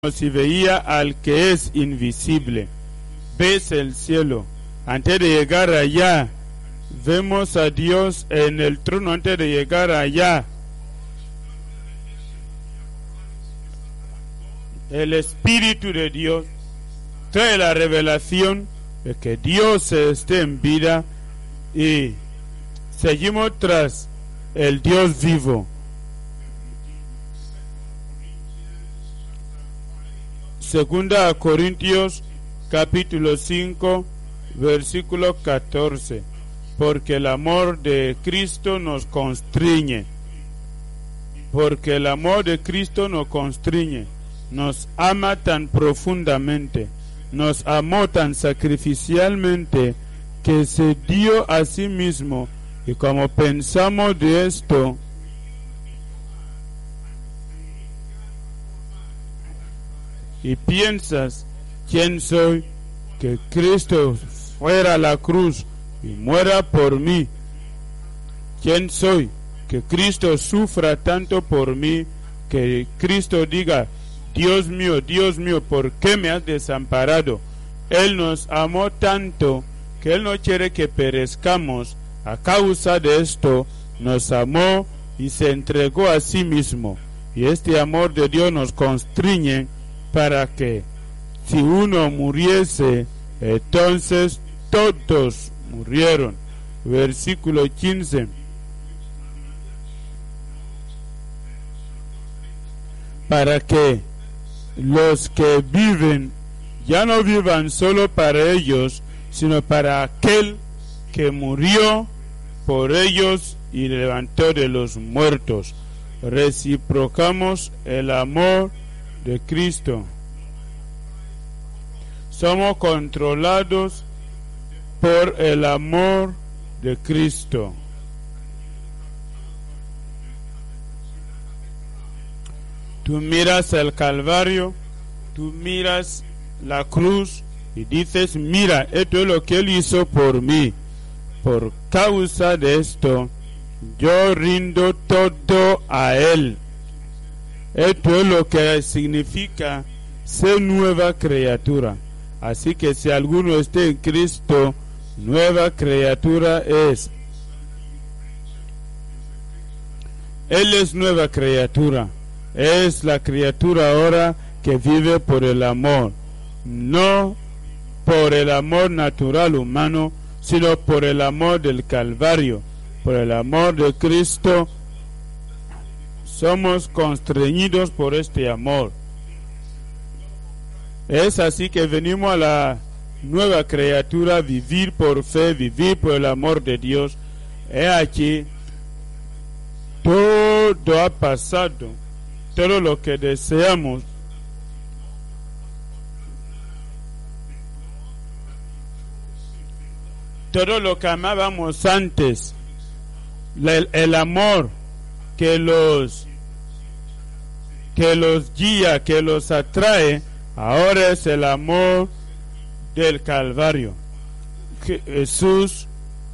si veía al que es invisible. Ves el cielo. Antes de llegar allá, vemos a Dios en el trono. Antes de llegar allá, el Espíritu de Dios trae la revelación de que Dios esté en vida y seguimos tras el Dios vivo. Segunda a Corintios capítulo 5 versículo 14, porque el amor de Cristo nos constriñe, porque el amor de Cristo nos constriñe, nos ama tan profundamente, nos amó tan sacrificialmente que se dio a sí mismo. Y como pensamos de esto, y piensas, ¿quién soy? Que Cristo fuera a la cruz y muera por mí. ¿Quién soy? Que Cristo sufra tanto por mí, que Cristo diga, Dios mío, ¿por qué me has desamparado? Él nos amó tanto que Él no quiere que perezcamos. A causa de esto nos amó y se entregó a sí mismo. Y este amor de Dios nos constriñe para que si uno muriese, entonces todos murieron. Versículo 15. Para que los que viven ya no vivan solo para ellos, sino para aquel que murió por ellos y levantó de los muertos. Reciprocamos el amor de Cristo. Somos controlados por el amor de Cristo. Tú miras el Calvario, tú miras la cruz y dices, mira, esto es lo que Él hizo por mí. Por causa de esto, yo rindo todo a Él. Esto es lo que significa ser nueva criatura. Así que si alguno está en Cristo, nueva criatura es. Él es nueva criatura. Es la criatura ahora que vive por el amor. No por el amor natural humano, sino por el amor del Calvario. Por el amor de Cristo somos constreñidos por este amor. Es así que venimos a la nueva criatura, vivir por fe, vivir por el amor de Dios. He aquí, todo ha pasado, todo lo que deseamos, todo lo que amábamos antes, el amor que los guía, que los atrae, ahora es el amor del Calvario. Jesús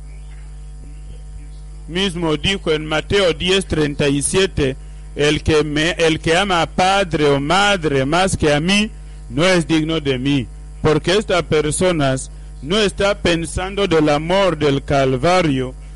mismo dijo en Mateo 10:37, el que ama a padre o madre más que a mí, no es digno de mí, porque estas personas no está pensando del amor del Calvario,